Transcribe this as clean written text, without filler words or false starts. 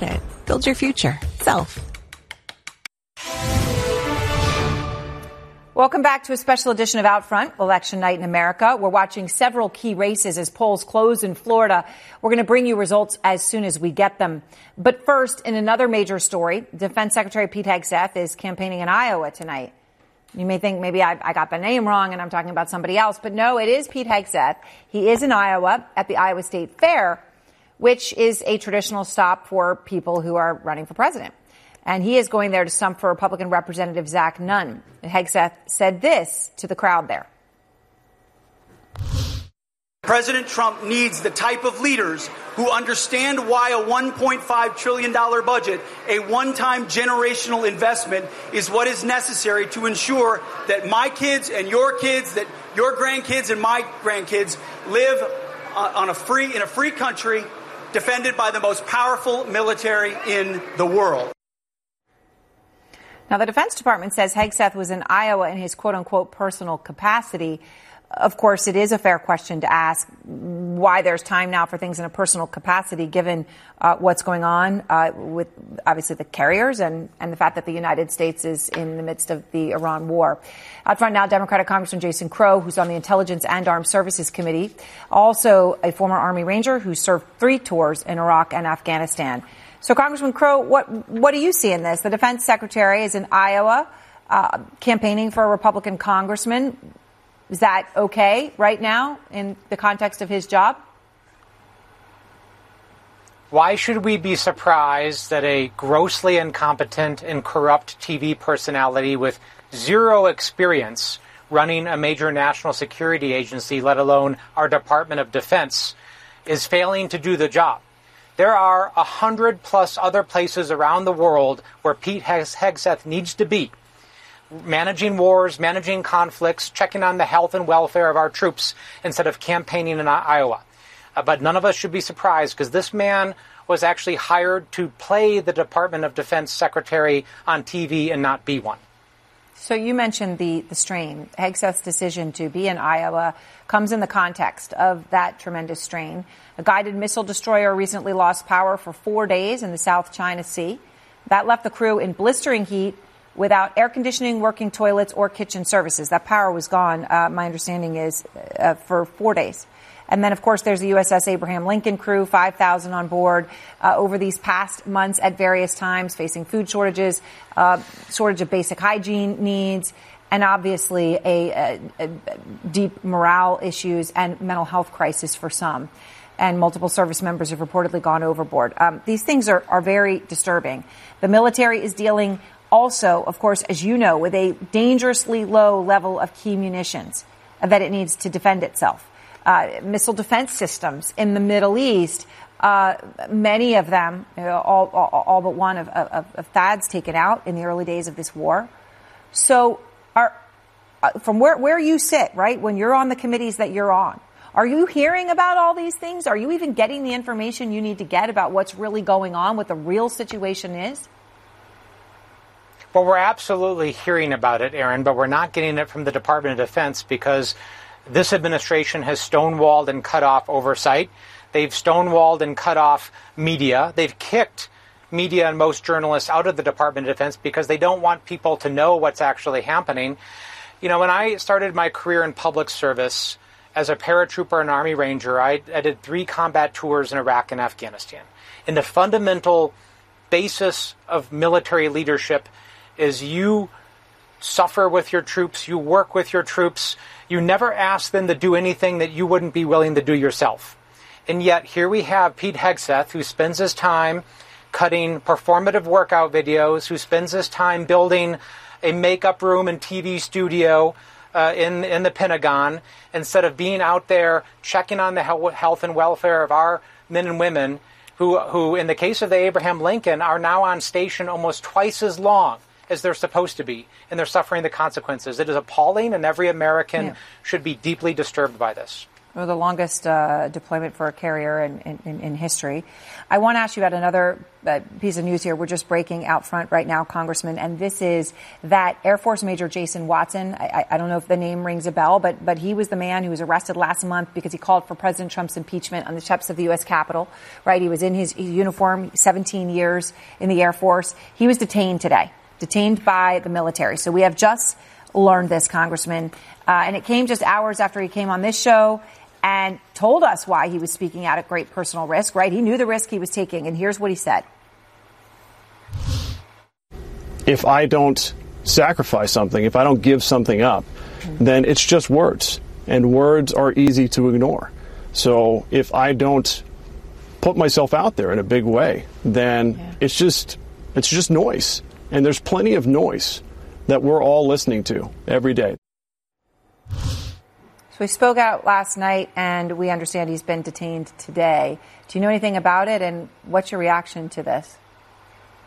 get it. Build your future. Self. Welcome back to a special edition of Out Front, Election Night in America. We're watching several key races as polls close in Florida. We're going to bring you results as soon as we get them. But first, in another major story, Defense Secretary Pete Hegseth is campaigning in Iowa tonight. You may think maybe I got the name wrong and I'm talking about somebody else, but no, it is Pete Hegseth. He is in Iowa at the Iowa State Fair, which is a traditional stop for people who are running for president. And he is going there to stump for Republican Representative Zach Nunn. Hegseth said this to the crowd there. President Trump needs the type of leaders who understand why a $1.5 trillion budget, a one-time generational investment, is what is necessary to ensure that my kids and your kids, that your grandkids and my grandkids live in a free country defended by the most powerful military in the world. Now, the Defense Department says Hegseth was in Iowa in his quote-unquote personal capacity. Of course, it is a fair question to ask why there's time now for things in a personal capacity, given what's going on with, obviously, the carriers and the fact that the United States is in the midst of the Iran war. Out front now, Democratic Congressman Jason Crow, who's on the Intelligence and Armed Services Committee, also a former Army Ranger who served 3 tours in Iraq and Afghanistan. So, Congressman Crow, what do you see in this? The Defense Secretary is in Iowa campaigning for a Republican congressman. Is that okay right now in the context of his job? Why should we be surprised that a grossly incompetent and corrupt TV personality with zero experience running a major national security agency, let alone our Department of Defense, is failing to do the job? There are 100+ other places around the world where Pete Hegseth needs to be, managing wars, managing conflicts, checking on the health and welfare of our troops instead of campaigning in Iowa. But none of us should be surprised because this man was actually hired to play the Department of Defense Secretary on TV and not be one. So you mentioned the strain. Hegseth's decision to be in Iowa comes in the context of that tremendous strain. A guided missile destroyer recently lost power for 4 days in the South China Sea. That left the crew in blistering heat without air conditioning, working toilets, or kitchen services. That power was gone, my understanding is, for 4 days. And then, of course, there's the USS Abraham Lincoln crew, 5,000 on board over these past months at various times, facing food shortages, shortage of basic hygiene needs, and obviously a deep morale issues and mental health crisis for some. And multiple service members have reportedly gone overboard. These things are very disturbing. The military is dealing also, of course, as you know, with a dangerously low level of key munitions that it needs to defend itself. Missile defense systems in the Middle East, many of them, all but one of THAAD's taken out in the early days of this war. So from where you sit, right, when you're on the committees that you're on, are you hearing about all these things? Are you even getting the information you need to get about what's really going on, what the real situation is? Well, we're absolutely hearing about it, Aaron, but we're not getting it from the Department of Defense because this administration has stonewalled and cut off oversight. They've stonewalled and cut off media. They've kicked media and most journalists out of the Department of Defense because they don't want people to know what's actually happening. You know, when I started my career in public service as a paratrooper and Army Ranger, I did 3 combat tours in Iraq and Afghanistan. And the fundamental basis of military leadership is you suffer with your troops, you work with your troops, you never ask them to do anything that you wouldn't be willing to do yourself. And yet here we have Pete Hegseth, who spends his time cutting performative workout videos, who spends his time building a makeup room and TV studio in the Pentagon, instead of being out there checking on the health and welfare of our men and women who, in the case of the Abraham Lincoln, are now on station almost twice as long as they're supposed to be, and they're suffering the consequences. It is appalling, and every American should be deeply disturbed by this. Or the longest deployment for a carrier in history. I want to ask you about another piece of news here. We're just breaking out front right now, Congressman, and this is that Air Force Major Jason Watson. I don't know if the name rings a bell, but he was the man who was arrested last month because he called for President Trump's impeachment on the steps of the U.S. Capitol. Right? He was in his uniform, 17 years in the Air Force. He was detained today, detained by the military. So we have just learned this, Congressman, and it came just hours after he came on this show and told us why he was speaking out at great personal risk, right? He knew the risk he was taking, and here's what he said. If I don't sacrifice something, if I don't give something up, then it's just words, and words are easy to ignore. So if I don't put myself out there in a big way, then it's just noise, and there's plenty of noise that we're all listening to every day. So he spoke out last night, and we understand he's been detained today. Do you know anything about it, and what's your reaction to this?